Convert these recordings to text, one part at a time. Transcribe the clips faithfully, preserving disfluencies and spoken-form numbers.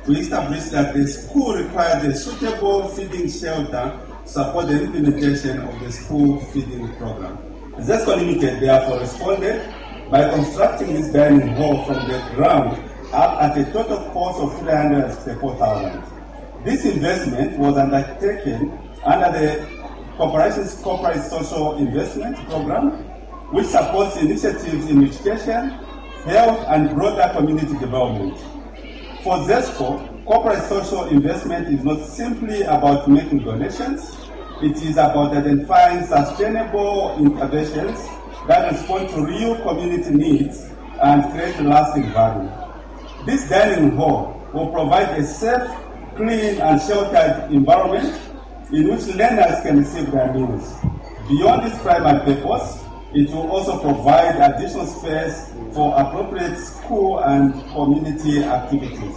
we established that the school required a suitable feeding shelter to support the implementation of the school feeding program. ZESCO Limited therefore responded by constructing this dining hall from the ground up at a total cost of three hundred sixty-four thousand dollars. This investment was undertaken under the Corporation's Corporate Social Investment Program, which supports initiatives in education, health, and broader community development. For ZESCO, corporate social investment is not simply about making donations, it is about identifying sustainable interventions that respond to real community needs and create lasting value. This dining hall will provide a safe, clean, and sheltered environment in which learners can receive their meals. Beyond its primary purpose, it will also provide additional space for appropriate school and community activities.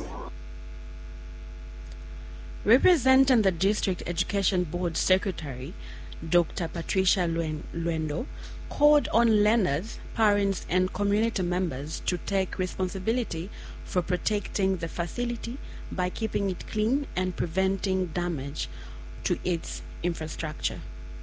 Representing the District Education Board Secretary, Doctor Patricia Luendo, called on learners, parents, and community members to take responsibility for protecting the facility by keeping it clean and preventing damage to its infrastructure.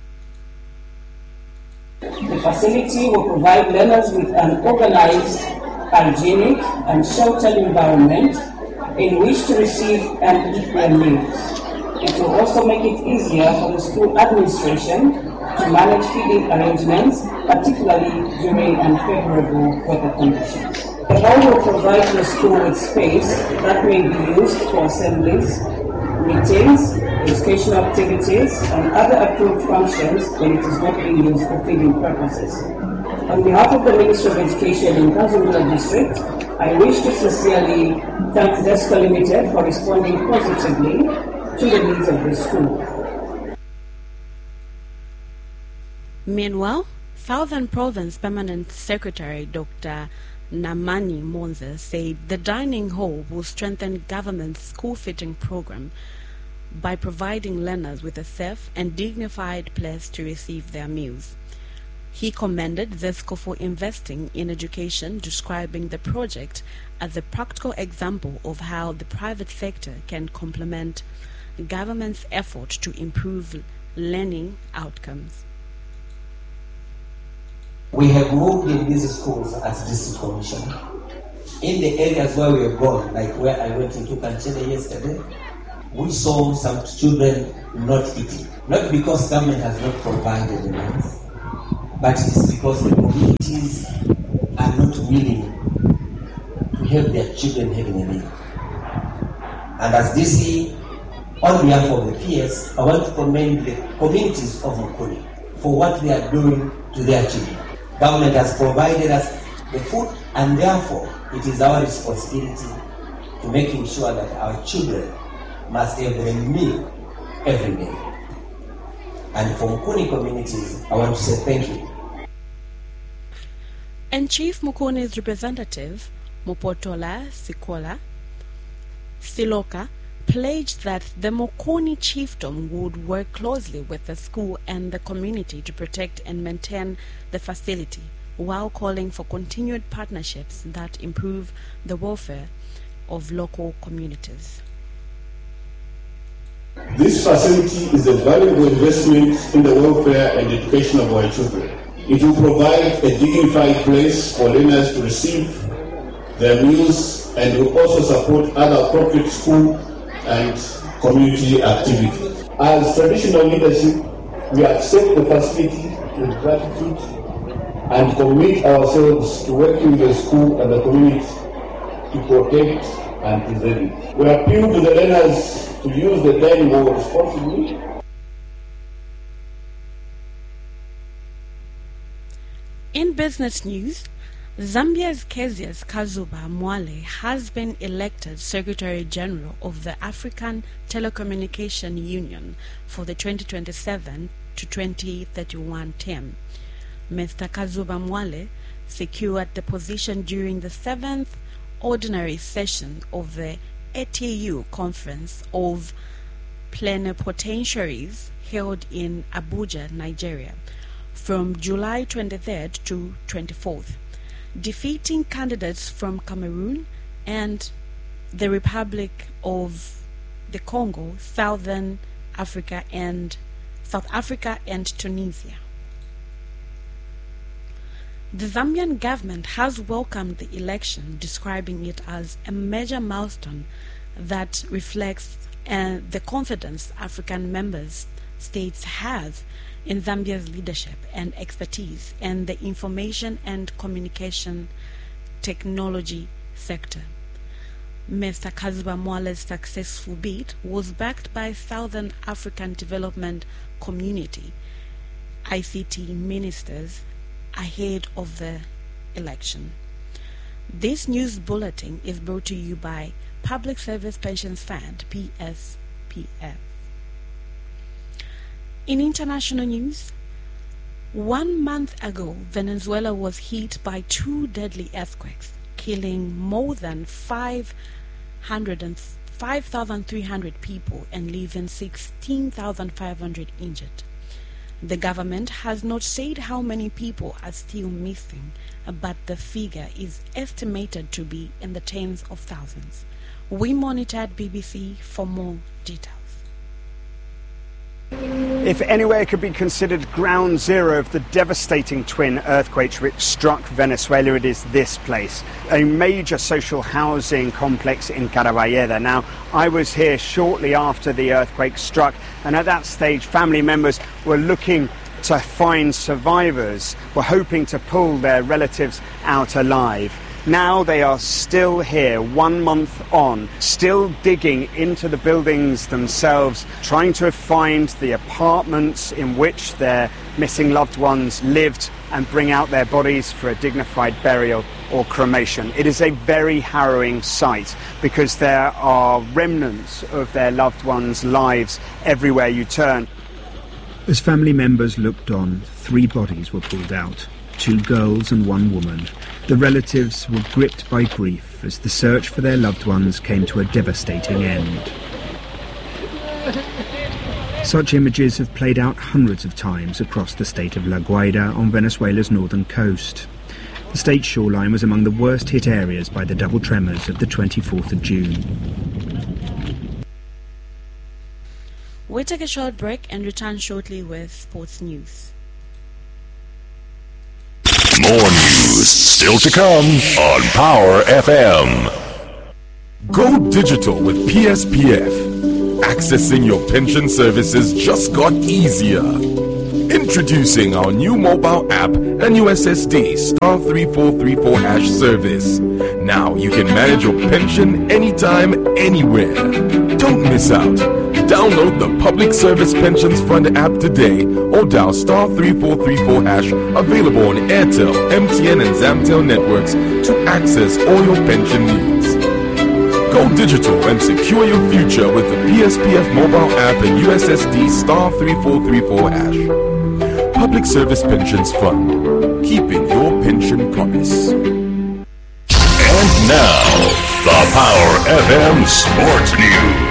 The facility will provide learners with an organized, hygienic, and sheltered environment in which to receive and eat their meals. It will also make it easier for the school administration to manage feeding arrangements, particularly during unfavorable weather conditions. The hall will provide the school with space that may be used for assemblies, meetings, educational activities, and other approved functions when it is not being used for feeding purposes. On behalf of the Ministry of Education in KwaZulu District, I wish to sincerely thank ZESCO Limited for responding positively to the needs of the school. Meanwhile, Southern Province Permanent Secretary Doctor Namani Monza said the dining hall will strengthen government's school feeding program by providing learners with a safe and dignified place to receive their meals. He commended ZESCO for investing in education, describing the project as a practical example of how the private sector can complement government's effort to improve learning outcomes. We have moved in these schools as district commission. In the areas where we have gone, like where I went into Kanchele yesterday, we saw some children not eating. Not because government has not provided the means, but it's because the communities are not willing to have their children having a meal. And as D C, on behalf of the P S, I want to commend the communities of Mukuni for what they are doing to their children. Government has provided us the food, and therefore it is our responsibility to making sure that our children must have a meal every day. And for Mukuni communities, I want to say thank you. And Chief Mukuni's representative, Mopotola Sikola Siloka, pledged that the Mukuni chiefdom would work closely with the school and the community to protect and maintain the facility, while calling for continued partnerships that improve the welfare of local communities. This facility is a valuable investment in the welfare and education of our children. It will provide a dignified place for learners to receive their meals and will also support other appropriate school and community activities. As traditional leadership, we accept the facility with gratitude and commit ourselves to working with the school and the community to protect and preserve it. We appeal to the learners to use the dining hall responsibly. In business news, Zambia's Kezias Kazuba Mwale has been elected Secretary General of the African Telecommunication Union for the twenty twenty-seven to twenty thirty-one term. Mister Kazuba Mwale secured the position during the seventh ordinary session of the A T U Conference of Plenipotentiaries held in Abuja, Nigeria, from July twenty-third to twenty-fourth. Defeating candidates from Cameroon and the Republic of the Congo, Southern Africa and South Africa and Tunisia. The Zambian government has welcomed the election, describing it as a major milestone that reflects uh, the confidence African member states have in Zambia's leadership and expertise in the information and communication technology sector. Mister Kazuba Mwale's successful bid was backed by Southern African Development Community I C T ministers ahead of the election. This news bulletin is brought to you by Public Service Pensions Fund, P S P F. In international news, one month ago, Venezuela was hit by two deadly earthquakes, killing more than five thousand three hundred people and leaving sixteen thousand five hundred injured. The government has not said how many people are still missing, but the figure is estimated to be in the tens of thousands. We monitored B B C for more details. If anywhere could be considered ground zero of the devastating twin earthquakes which struck Venezuela, it is this place, a major social housing complex in Caraballeda. Now, I was here shortly after the earthquake struck, and at that stage family members were looking to find survivors, were hoping to pull their relatives out alive. Now they are still here, one month on, still digging into the buildings themselves, trying to find the apartments in which their missing loved ones lived and bring out their bodies for a dignified burial or cremation. It is a very harrowing sight because there are remnants of their loved ones' lives everywhere you turn. As family members looked on, three bodies were pulled out, two girls and one woman. The relatives were gripped by grief as the search for their loved ones came to a devastating end. Such images have played out hundreds of times across the state of La Guaira on Venezuela's northern coast. The state's shoreline was among the worst hit areas by the double tremors of the twenty-fourth of June. We'll take a short break and return shortly with sports news. More news still to come on Power F M. Go digital with P S P F. Accessing your pension services just got easier. Introducing our new mobile app and U S S D star three four three four hash service. Now you can manage your pension anytime, anywhere. Don't miss out. Download the Public Service Pensions Fund app today or dial star three four three four hash, available on Airtel, M T N and Zamtel networks to access all your pension needs. Go digital and secure your future with the P S P F mobile app and U S S D star three four three four hash. Public Service Pensions Fund, keeping your pension promise. And now, the Power F M Sports News.